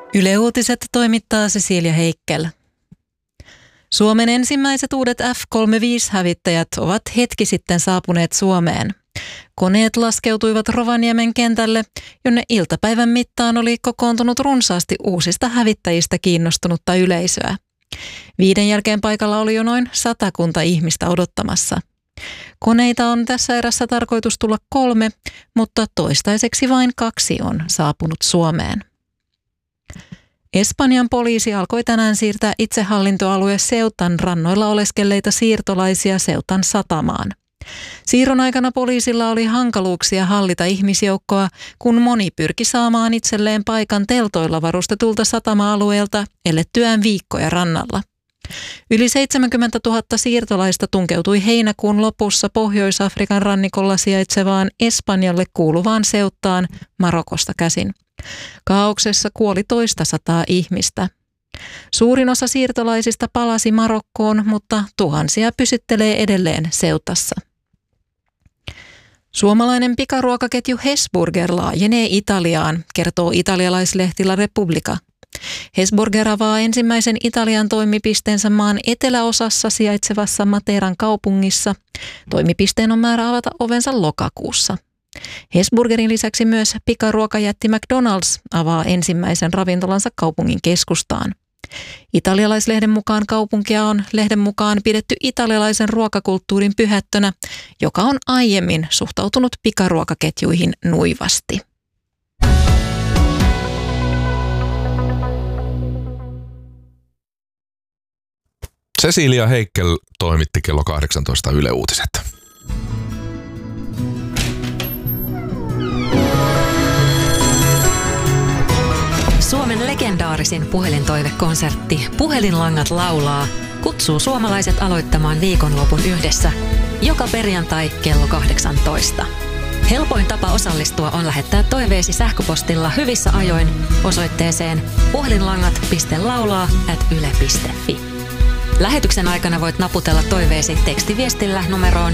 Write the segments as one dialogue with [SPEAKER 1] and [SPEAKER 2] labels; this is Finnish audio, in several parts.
[SPEAKER 1] Yle Uutiset toimittaa Cecilia Heikkel. Suomen ensimmäiset uudet F-35-hävittäjät ovat hetki sitten saapuneet Suomeen. Koneet laskeutuivat Rovaniemen kentälle, jonne iltapäivän mittaan oli kokoontunut runsaasti uusista hävittäjistä kiinnostunutta yleisöä. 5 jälkeen paikalla oli jo noin 100 ihmistä odottamassa. Koneita on tässä erässä tarkoitus tulla 3, mutta toistaiseksi vain 2 on saapunut Suomeen. Espanjan poliisi alkoi tänään siirtää itsehallintoalue Ceutan rannoilla oleskelleita siirtolaisia Ceutan satamaan. Siirron aikana poliisilla oli hankaluuksia hallita ihmisjoukkoa, kun moni pyrki saamaan itselleen paikan teltoilla varustetulta satama-alueelta elettyään viikkoja rannalla. Yli 70 000 siirtolaista tunkeutui heinäkuun lopussa Pohjois-Afrikan rannikolla sijaitsevaan Espanjalle kuuluvaan Ceuttaan Marokosta käsin. Kaauksessa kuoli toista 100 ihmistä. Suurin osa siirtolaisista palasi Marokkoon, mutta tuhansia pysyttelee edelleen Ceutassa. Suomalainen pikaruokaketju Hesburger laajenee Italiaan, kertoo italialaislehti La Repubblica. Hesburger avaa ensimmäisen Italian toimipisteensä maan eteläosassa sijaitsevassa Materan kaupungissa. Toimipisteen on määrä avata ovensa lokakuussa. Hesburgerin lisäksi myös pikaruokajätti McDonald's avaa ensimmäisen ravintolansa kaupungin keskustaan. Italialaislehden mukaan kaupunkia on lehden mukaan pidetty italialaisen ruokakulttuurin pyhättönä, joka on aiemmin suhtautunut pikaruokaketjuihin nuivasti.
[SPEAKER 2] Cecilia Heikkel toimitti kello 18 Yle Uutiset.
[SPEAKER 3] Suomen legendaarisin puhelintoivekonsertti Puhelinlangat laulaa kutsuu suomalaiset aloittamaan viikonlopun yhdessä joka perjantai kello 18. Helpoin tapa osallistua on lähettää toiveesi sähköpostilla hyvissä ajoin osoitteeseen puhelinlangat.laulaa@yle.fi. Lähetyksen aikana voit naputella toiveesi tekstiviestillä numeroon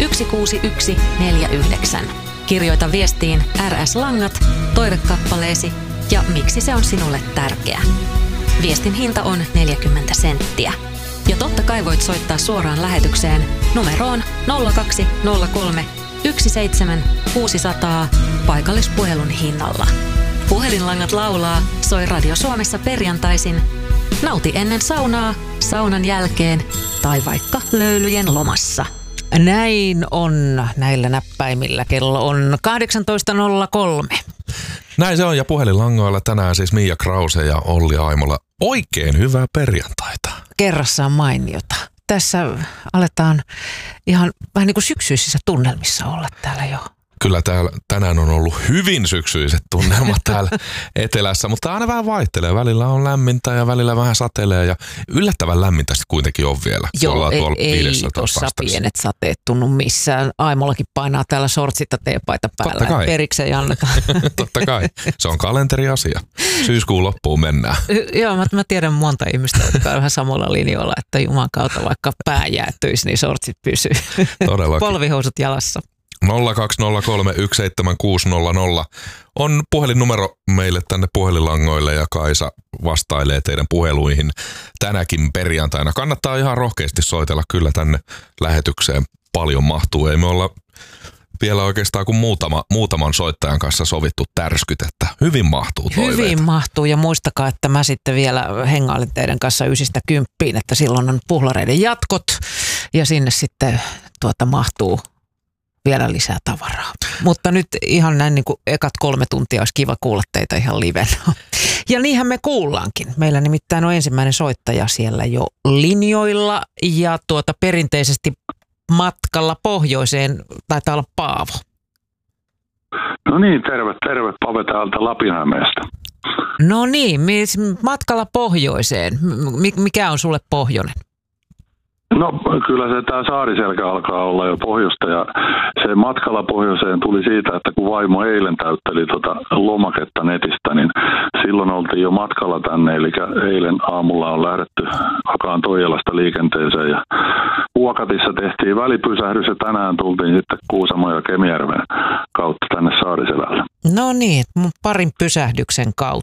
[SPEAKER 3] 16149. Kirjoita viestiin RS Langat, toivekappaleesi ja miksi se on sinulle tärkeä. Viestin hinta on 40 senttiä. Ja totta kai voit soittaa suoraan lähetykseen numeroon 0203 17600 paikallispuhelun hinnalla. Puhelinlangat laulaa soi Radio Suomessa perjantaisin. Nauti ennen saunaa, saunan jälkeen tai vaikka löylyjen lomassa.
[SPEAKER 4] Näin on näillä näppäimillä. Kello on 18.03.
[SPEAKER 2] Näin se on, ja puhelinlangoilla tänään siis Mia Krause ja Olli Aimola. Oikein hyvää perjantaita.
[SPEAKER 4] Kerrassaan mainiota. Tässä aletaan ihan vähän niin kuin syksyisissä tunnelmissa olla täällä jo.
[SPEAKER 2] Kyllä täällä tänään on ollut hyvin syksyiset tunnelmat täällä etelässä, mutta aina vähän vaihtelee. Välillä on lämmintä ja välillä vähän satelee ja yllättävän lämmintä sitten kuitenkin on vielä.
[SPEAKER 4] Joo, ei tuossa pienet sateet tunnu missään. Aimollakin painaa täällä sortsit ja teepaita päällä. Periksi ei anneta.
[SPEAKER 2] Totta kai. Se on kalenteriasia. Syyskuun loppuun mennään.
[SPEAKER 4] Joo, mä tiedän monta ihmistä, jotka on vähän samalla linjoilla, että juman kautta vaikka pää jäätyisi, niin sortsit pysyy.
[SPEAKER 2] Todellakin.
[SPEAKER 4] Polvihousut jalassa.
[SPEAKER 2] 0203 17600 on puhelinnumero meille tänne puhelinlangoille ja Kaisa vastailee teidän puheluihin tänäkin perjantaina. Kannattaa ihan rohkeasti soitella, kyllä tänne lähetykseen paljon mahtuu. Ei me olla vielä oikeastaan kuin muutaman soittajan kanssa sovittu tärskyt, että hyvin mahtuu toiveita.
[SPEAKER 4] Hyvin mahtuu ja muistakaa, että mä sitten vielä hengailen teidän kanssa 9–10, että silloin on puhlareiden jatkot ja sinne sitten mahtuu vielä lisää tavaraa. Mutta nyt ihan näin niin kuin ekat 3 tuntia olisi kiva kuulla teitä ihan livenä. Ja niinhän me kuullaankin. Meillä nimittäin on ensimmäinen soittaja siellä jo linjoilla ja perinteisesti matkalla pohjoiseen taitaa olla Paavo.
[SPEAKER 5] No niin, terve Pave täältä Lapinhämeestä.
[SPEAKER 4] No niin, matkalla pohjoiseen. Mikä on sulle pohjoinen?
[SPEAKER 5] No kyllä se tämä Saariselkä alkaa olla jo pohjoista ja se matkalla pohjoiseen tuli siitä, että kun vaimo eilen täytteli lomaketta netistä, niin silloin oltiin jo matkalla tänne. Eli eilen aamulla on lähdetty Akaan Toijalasta liikenteeseen ja Vuokatissa tehtiin välipysähdys ja tänään tultiin sitten Kuusamon ja Kemijärven kautta tänne Saariselälle.
[SPEAKER 4] No niin, parin pysähdyksen kautta.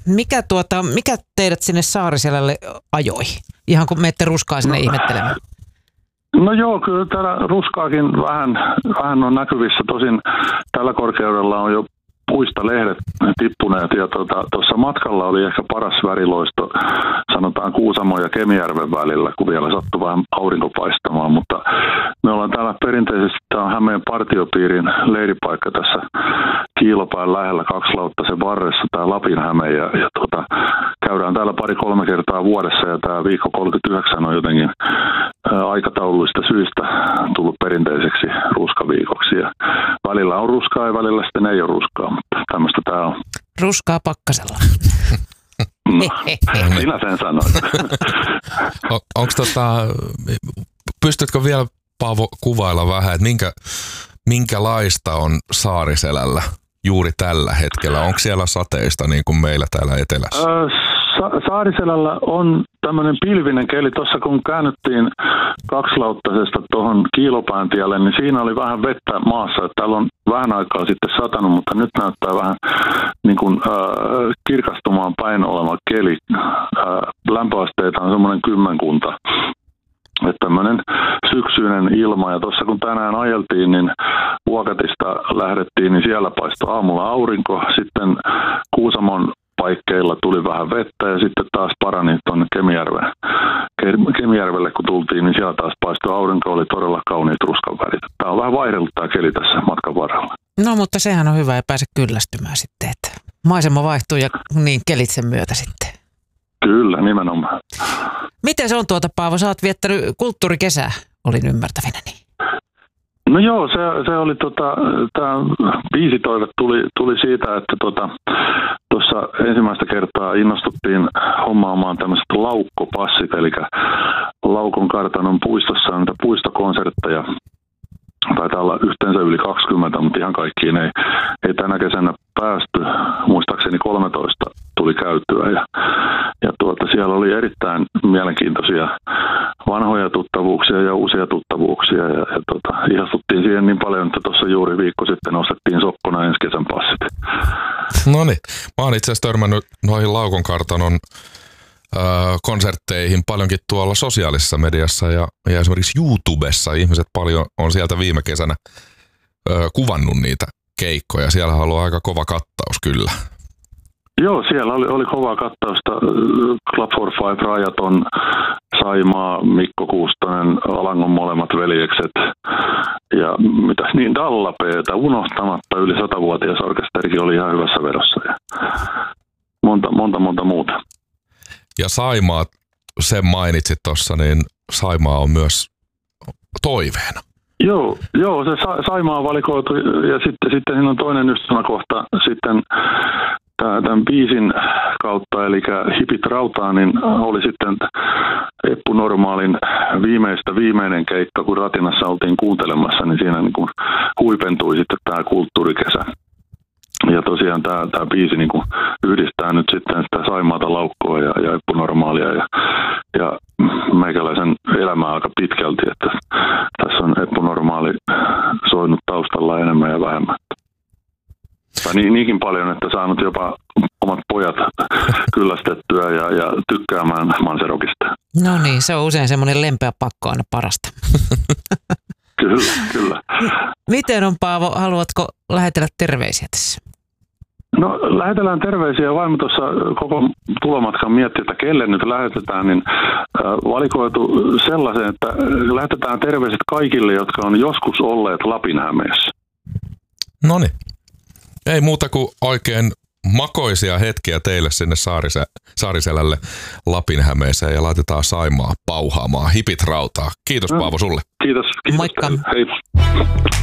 [SPEAKER 4] Mikä teidät sinne Saariselälle ajoi? Ihan kun menette ruskaa sinne ihmettelemään.
[SPEAKER 5] No joo, kyllä täällä ruskaakin vähän on näkyvissä. Tosin tällä korkeudella on jo puista lehdet tippuneet ja tuossa matkalla oli ehkä paras väriloisto, sanotaan Kuusamon ja Kemijärven välillä, kun vielä sattui vähän aurinko paistamaan, mutta me ollaan täällä perinteisesti, tämä on Hämeen partiopiirin leiripaikka tässä Kiilopään lähellä 2-lauttaisen varressa, tämä Lapinhäme ja käydään täällä 2-3 kertaa vuodessa ja tämä viikko 39 on jotenkin aikataulullista syistä tullut perinteiseksi ruskaviikoksi ja välillä on ruskaa ja välillä sitten ei ole ruskaa, mutta tämmöistä tämä on.
[SPEAKER 4] Ruskaa pakkasella.
[SPEAKER 5] No, sinä sen sanoit.
[SPEAKER 2] Pystytkö vielä, Paavo, kuvailla vähän, että minkälaista on Saariselällä juuri tällä hetkellä? Onko siellä sateista niin kuin meillä täällä etelässä?
[SPEAKER 5] Saariselällä on tämmöinen pilvinen keli. Tuossa kun käännyttiin 2-lauttasesta tuohon Kiilopään tielle, niin siinä oli vähän vettä maassa. Täällä on vähän aikaa sitten satanut, mutta nyt näyttää vähän niin kuin, kirkastumaan päin oleva keli. Lämpöasteita on semmoinen 10. Että tämmöinen syksyinen ilma. Ja tuossa kun tänään ajeltiin, niin Vuokatista lähdettiin, niin siellä paistoi aamulla aurinko. Sitten Kuusamon paikkeilla tuli vähän vettä ja sitten taas parani tuonne Kemijärvelle, kun tultiin, niin siellä taas paistoi aurinko, oli todella kauniit ruskan värit. Tämä on vähän vaihdellut tämä keli tässä matkan varrella.
[SPEAKER 4] No mutta sehän on hyvä, ei pääse kyllästymään sitten, että maisema vaihtuu ja niin kelit sen myötä sitten.
[SPEAKER 5] Kyllä, nimenomaan.
[SPEAKER 4] Miten se on Paavo? Sä oot viettänyt kulttuurikesää, olin ymmärtävinäni.
[SPEAKER 5] No joo, se oli tämä biisitoive tuli siitä, että tuossa ensimmäistä kertaa innostuttiin hommaamaan tämmöiset laukkopassit, eli Laukon kartanon puistossa on niitä puistokonsertteja. Taitaa olla yhteensä yli 20, mutta ihan kaikkiin ei tänä kesänä päästy. Muistaakseni 13 tuli käytyä ja siellä oli erittäin mielenkiintoisia vanhoja tuttavuuksia ja uusia tuttavuuksia ja ihastuttiin siihen niin paljon, että tuossa juuri viikko sitten ostettiin sokkona ensi kesän passit.
[SPEAKER 2] No niin, mä oon itse asiassa törmännyt noihin Laukon kartanon konsertteihin paljonkin tuolla sosiaalisessa mediassa ja esimerkiksi YouTubessa ihmiset paljon on sieltä viime kesänä kuvannut niitä keikkoja. Siellä on ollut aika kova kattaus kyllä.
[SPEAKER 5] Joo, siellä oli kovaa kattausta. Club for Five, Rajaton, Saimaa, Mikko Kuustonen, Alangon molemmat veljekset ja Dallapeeta unohtamatta yli 100-vuotias orkesterikin oli ihan hyvässä vedossa ja monta muuta.
[SPEAKER 2] Ja Saimaa, sen mainitsit tuossa, niin Saimaa on myös toiveena.
[SPEAKER 5] Joo, se Saimaa on valikoitu ja sitten siinä on toinen ystäväkohta sitten tämän biisin kautta, eli Hipit rautaa, niin oli sitten Eppu Normaalin viimeinen keikka, kun Ratinassa oltiin kuuntelemassa, niin siinä niin kuin huipentui sitten tämä kulttuurikesä. Ja tosiaan tämä biisi niin kuin yhdistää nyt sitten sitä Saimaata, Laukkoa ja Eppu Normaalia ja meikäläisen elämää aika pitkälti, että tässä on Eppu Normaali soinut taustalla enemmän ja vähemmän. Tai niinkin paljon, että saanut jopa omat pojat kyllästettyä ja tykkäämään Manserokista.
[SPEAKER 4] No niin, se on usein semmoinen lempeä pakko aina parasta.
[SPEAKER 5] Kyllä.
[SPEAKER 4] Miten on, Paavo, haluatko lähetellä terveisiä tässä?
[SPEAKER 5] No lähetellään terveisiä. Vaimo tuossa koko tulomatkan miettii, että kelle nyt lähetetään, niin valikoitu sellaisen, että lähetetään terveiset kaikille, jotka on joskus olleet Lapinhämeessä.
[SPEAKER 2] Noniin. Ei muuta kuin oikein makoisia hetkiä teille sinne Saariselälle Lapinhämeeseen ja laitetaan Saimaa pauhaamaan. Hipit rautaa. Kiitos Paavo sulle.
[SPEAKER 5] Kiitos.
[SPEAKER 4] Moikka.
[SPEAKER 5] Hei.